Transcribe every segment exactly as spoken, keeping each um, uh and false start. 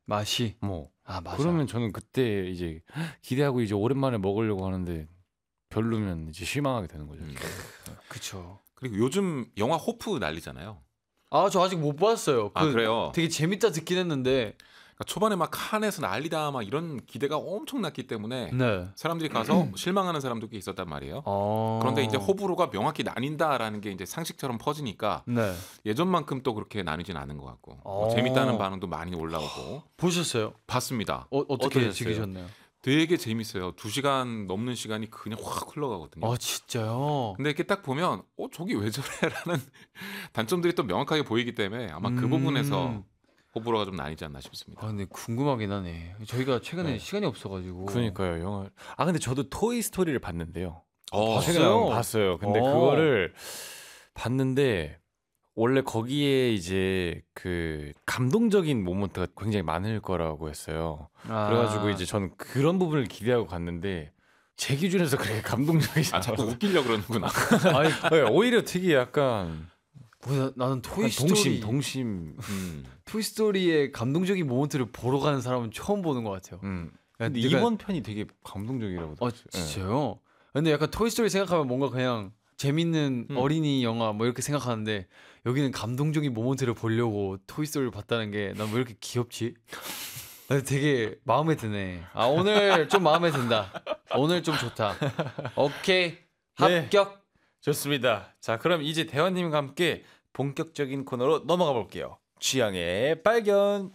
맛이. 뭐 아 맞아. 그러면 저는 그때 이제 기대하고 이제 오랜만에 먹으려고 하는데 별로면 이제 실망하게 되는 거죠. 음. 그쵸. 그리고 요즘 영화 호프 난리잖아요. 아 저 아직 못 봤어요. 아 그 그래요? 되게 재밌다 듣긴 했는데. 그러니까 초반에 막 칸에서 난리다 막 이런 기대가 엄청 났기 때문에 네. 사람들이 가서 실망하는 사람도 꽤 있었단 말이에요. 어... 그런데 이제 호불호가 명확히 나뉜다라는 게 이제 상식처럼 퍼지니까 네. 예전만큼 또 그렇게 나뉘진 않은 것 같고 뭐 어... 재밌다는 반응도 많이 올라오고. 보셨어요? 봤습니다. 어, 어떻게 어떠셨어요? 즐기셨나요? 되게 재밌어요. 두 시간 넘는 시간이 그냥 확 흘러가거든요. 아 진짜요? 근데 이렇게 딱 보면 어 저기 왜 저래라는 단점들이 또 명확하게 보이기 때문에 아마 그 음... 부분에서 호불호가 좀 나뉘지 않나 싶습니다. 아 근데 궁금하긴 하네. 저희가 최근에 네. 시간이 없어가지고. 그러니까요, 영화. 아 근데 저도 토이 스토리를 봤는데요. 어, 최근에 봤어요? 나온 거 봤어요. 근데 어. 그거를 봤는데 원래 거기에 이제 그 감동적인 모먼트가 굉장히 많을 거라고 했어요. 아... 그래가지고 이제 저는 그런 부분을 기대하고 갔는데 제 기준에서 그렇게 감동적이지 아 자꾸 않아서 웃기려 그러는구나. 아니 네, 오히려 되게 약간 뭐야 나는 토이 스토리 동심 동심 음. 토이 스토리의 감동적인 모먼트를 보러 가는 사람은 처음 보는 것 같아요. 음. 야, 근데 내가- 이번 편이 되게 감동적이라고 어 들었어요. 진짜요? 근데 약간 토이 스토리 생각하면 뭔가 그냥 재밌는 음. 어린이 영화 뭐 이렇게 생각하는데 여기는 감동적인 모먼트를 보려고 토이 스토리를 봤다는 게 난 왜 이렇게 귀엽지? 아, 되게 마음에 드네. 아 오늘 좀 마음에 든다. 오늘 좀 좋다. 오케이 네. 합격. 좋습니다. 자, 그럼 이제 대화님과 함께 본격적인 코너로 넘어가 볼게요. 취향의 발견.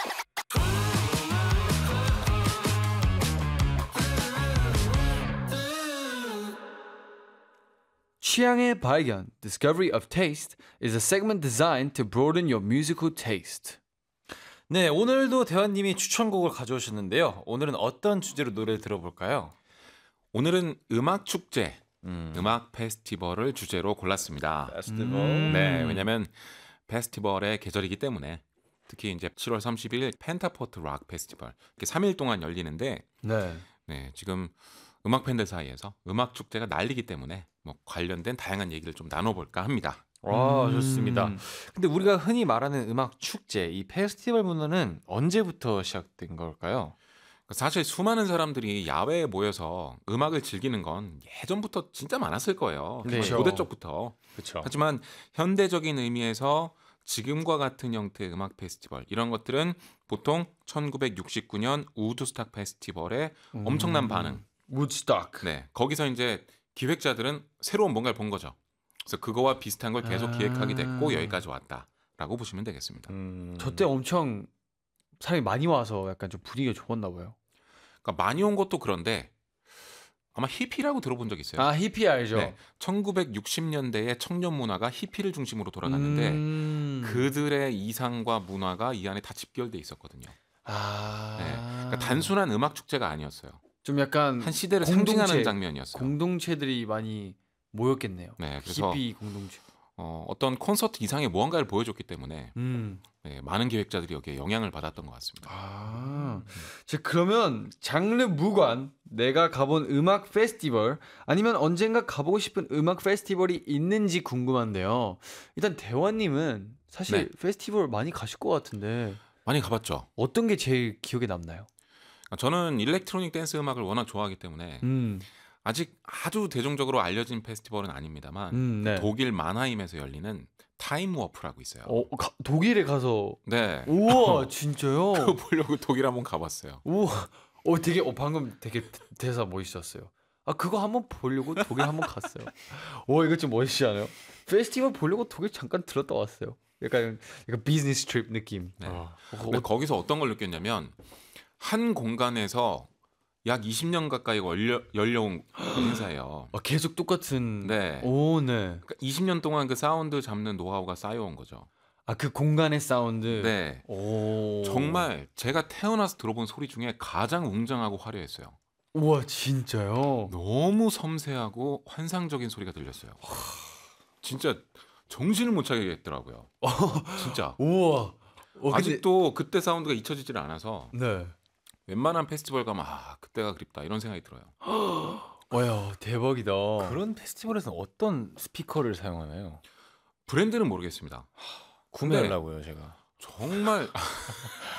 취향의 발견 (Discovery of Taste) is a segment designed to broaden your musical taste. 네, 오늘도 대화님이 추천곡을 가져오셨는데요. 오늘은 어떤 주제로 노래를 들어볼까요? 오늘은 음악 축제, 음. 음악 페스티벌을 주제로 골랐습니다. 페스티벌. 음. 네, 왜냐면 페스티벌의 계절이기 때문에 특히 이제 칠월 삼십일 펜타포트 락 페스티벌 이렇게 삼 일 동안 열리는데 네. 네, 지금 음악 팬들 사이에서 음악 축제가 날리기 때문에 뭐 관련된 다양한 얘기를 좀 나눠볼까 합니다. 와, 음. 좋습니다. 근데 우리가 흔히 말하는 음악 축제, 이 페스티벌 문화는 언제부터 시작된 걸까요? 사실 수많은 사람들이 야외에 모여서 음악을 즐기는 건 예전부터 진짜 많았을 거예요. 네. 정말 고대 쪽부터. 그렇죠. 하지만 현대적인 의미에서 지금과 같은 형태의 음악 페스티벌 이런 것들은 보통 천구백육십구 년 우드스탁 페스티벌의 엄청난 반응. 우드스탁. 네, 거기서 이제 기획자들은 새로운 뭔가를 본 거죠. 그래서 그거와 비슷한 걸 계속 아. 기획하게 됐고 여기까지 왔다라고 보시면 되겠습니다. 음. 저때 엄청 사람이 많이 와서 약간 좀 분위기가 좋았나 봐요. 그러니까 많이 온 것도 그런데 아마 히피라고 들어본 적 있어요. 아 히피 알죠? 네, 천구백육십 년대의 청년 문화가 히피를 중심으로 돌아갔는데 음... 그들의 이상과 문화가 이 안에 다 집결돼 있었거든요. 아... 네, 그러니까 단순한 음악 축제가 아니었어요. 좀 약간 한 시대를 공동체, 상징하는 장면이었어요. 공동체들이 많이 모였겠네요. 네, 그래서 히피 공동체. 어, 어떤 콘서트 이상의 무언가를 보여줬기 때문에 음. 네, 많은 기획자들이 여기에 영향을 받았던 것 같습니다. 아, 자 그러면 장르 무관 내가 가본 음악 페스티벌 아니면 언젠가 가보고 싶은 음악 페스티벌이 있는지 궁금한데요. 일단 대화님은 사실 네. 페스티벌 많이 가실 것 같은데 많이 가봤죠. 어떤 게 제일 기억에 남나요? 저는 일렉트로닉 댄스 음악을 워낙 좋아하기 때문에 음, 아직 아주 대중적으로 알려진 페스티벌은 아닙니다만 음, 네. 독일 마나임에서 열리는 타임 워프라고 있어요. 어, 가, 독일에 가서 네. 우와 진짜요? 그거 보려고 독일 한번 가봤어요. 우와, 어 되게 어 방금 되게 대사 멋있었어요. 아 그거 한번 보려고 독일 한번 갔어요. 와 이거 좀 멋있지 않아요? 페스티벌 보려고 독일 잠깐 들었다 왔어요. 약간 약간 비즈니스 트립 느낌. 네. 어, 근데 어, 거기서 어떤 걸 느꼈냐면 한 공간에서 약 이십 년 가까이 열려, 열려온 행사예요. 아, 계속 똑같은. 네. 오 네. 그러니까 이십 년 동안 그 사운드 잡는 노하우가 쌓여온 거죠. 아 그 공간의 사운드. 네. 오. 정말 제가 태어나서 들어본 소리 중에 가장 웅장하고 화려했어요. 우와 진짜요? 너무 섬세하고 환상적인 소리가 들렸어요. 진짜 정신을 못 차리겠더라고요. 진짜. 우와. 어, 근데- 아직도 그때 사운드가 잊혀지질 않아서 네. 웬만한 페스티벌 가면 아 그때가 그립다 이런 생각이 들어요. 와야 대박이다. 그런 페스티벌에서는 어떤 스피커를 사용하나요? 브랜드는 모르겠습니다. 구매하려고요, 제가. 정말